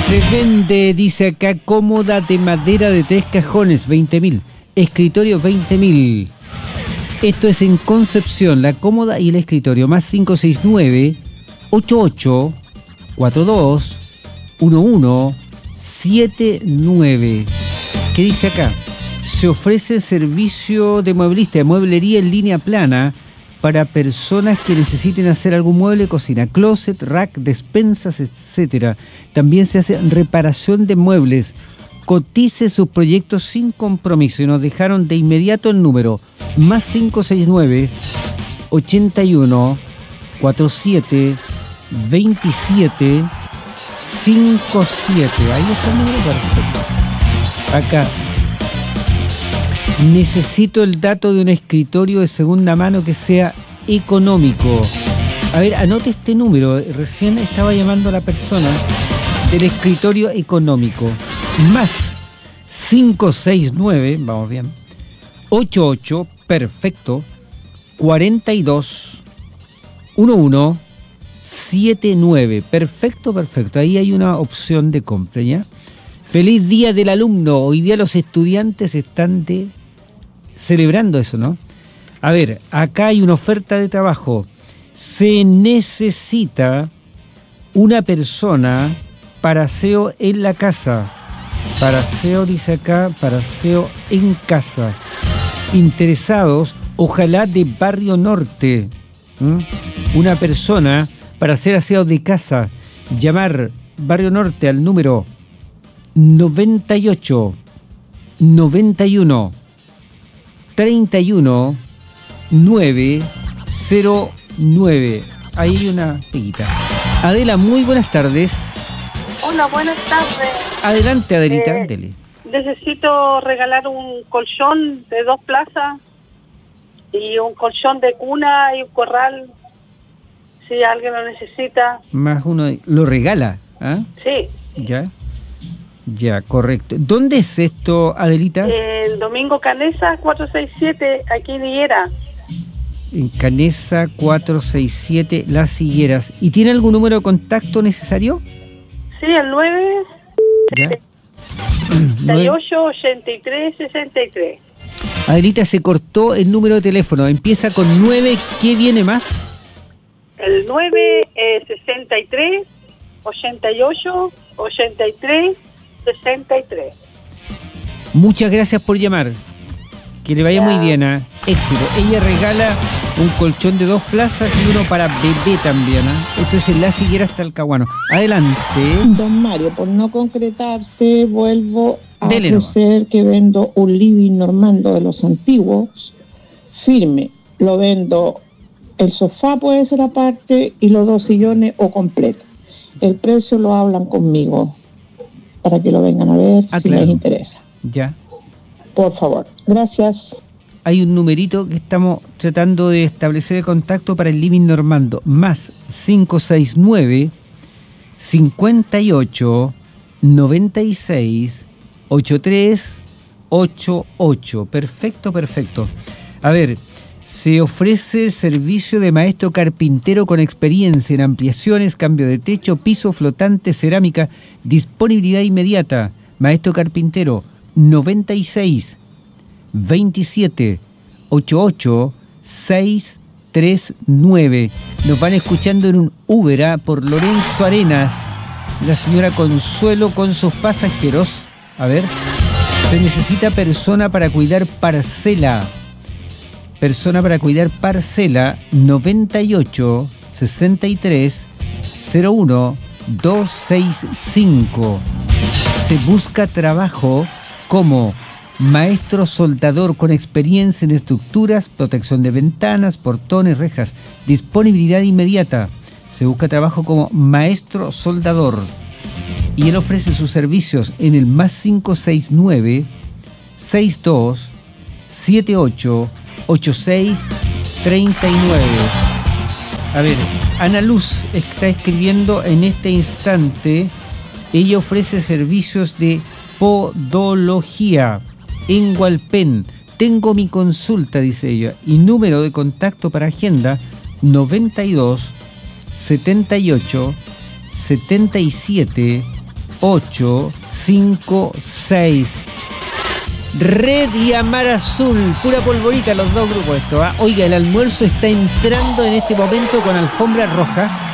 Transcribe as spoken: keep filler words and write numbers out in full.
Se vende, dice acá, cómoda de madera de tres cajones, veinte mil. Escritorio, veinte mil. Esto es en Concepción, la cómoda y el escritorio. Más cinco seis nueve, ocho ocho, cuatro dos, uno uno, siete nueve. ¿Qué dice acá? Se ofrece servicio de mueblista, de mueblería en línea plana para personas que necesiten hacer algún mueble, cocina, closet, rack, despensas, etcétera. También se hace reparación de muebles. Cotice sus proyectos sin compromiso y nos dejaron de inmediato el número más cinco seis nueve, ochenta y uno, cuarenta y siete, veintisiete, cincuenta y siete. Ahí está el número perfecto. Acá. Necesito el dato de un escritorio de segunda mano que sea económico. A ver, anote este número. Recién estaba llamando a la persona del escritorio económico. Más cinco seis nueve, vamos bien, ocho ocho, perfecto, cuarenta y dos, uno uno, siete nueve. Perfecto, perfecto. Ahí hay una opción de compra, ¿ya? Feliz Día del Alumno. Hoy día los estudiantes están de... celebrando eso, ¿no? A ver, acá hay una oferta de trabajo. Se necesita una persona para aseo en la casa. Para aseo, dice acá, para aseo en casa. Interesados, ojalá de Barrio Norte. ¿Mm? Una persona para hacer aseo de casa. Llamar Barrio Norte al número noventa y ocho, noventa y uno, treinta y uno, nueve cero nueve. Ahí hay una peguita. Adela, muy buenas tardes. Hola, buenas tardes. Adelante, Adelita, eh, dele. Necesito regalar un colchón de dos plazas y un colchón de cuna y un corral, si alguien lo necesita. Más uno, de- lo regala, ¿ah? Sí. Ya, ya, correcto. ¿Dónde es esto, Adelita? El Domingo Canesa cuatrocientos sesenta y siete, aquí en Higuera. En Canesa cuatrocientos sesenta y siete, Las Higueras. ¿Y tiene algún número de contacto necesario? Sí, el nueve, Ya. setenta y ocho, ochenta y tres, sesenta y tres. Adelita, se cortó el número de teléfono. Empieza con nueve. ¿Qué viene más? El nueve, eh, sesenta y tres, ochenta y ocho, ochenta y tres, sesenta y tres. Muchas gracias por llamar. Que le vaya Ya. muy bien, ¿ah? Éxito. Ella regala un colchón de dos plazas y uno para bebé también, ¿ah? Esto es en Las Higueras, Talcahuano. Adelante. Don Mario, por no concretarse, vuelvo a Dele nomás. ofrecer que vendo un living normando de los antiguos, firme. Lo vendo, el sofá puede ser aparte y los dos sillones o completo. El precio lo hablan conmigo para que lo vengan a ver Ah, si claro. les interesa. Ya. Por favor, gracias. Hay un numerito que estamos tratando de establecer el contacto para el living normando. Más cinco seis nueve, cincuenta y ocho, noventa y seis, ochenta y tres, ochenta y ocho. Perfecto, perfecto. A ver, se ofrece el servicio de maestro carpintero con experiencia en ampliaciones, cambio de techo, piso flotante, cerámica, disponibilidad inmediata. Maestro carpintero, noventa y seis, veintisiete, ochenta y ocho, seiscientos treinta y nueve. Nos van escuchando en un Uber, ¿ah? Por Lorenzo Arenas. La señora Consuelo con sus pasajeros. A ver. Se necesita persona para cuidar parcela. Persona para cuidar parcela noventa y ocho, sesenta y tres, cero uno, doscientos sesenta y cinco. Se busca trabajo como maestro soldador con experiencia en estructuras, protección de ventanas, portones, rejas. Disponibilidad inmediata. Se busca trabajo como maestro soldador. Y él ofrece sus servicios en el más cinco seis nueve, sesenta y dos, setenta y ocho, ochenta y seis, treinta y nueve. A ver, Ana Luz está escribiendo en este instante. Ella ofrece servicios de podología en Hualpén. Tengo mi consulta, dice ella, y número de contacto para agenda noventa y dos, setenta y ocho, setenta y siete, ocho cinco seis. Red y Amar Azul, pura polvorita los dos grupos esto, ¿eh? Oiga, el almuerzo está entrando en este momento con alfombra roja.